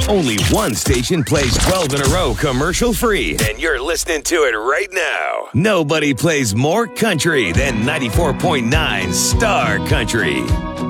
Only one station plays 12 in a row commercial-free, and you're listening to it right now. Nobody plays more country than 94.9 Star Country.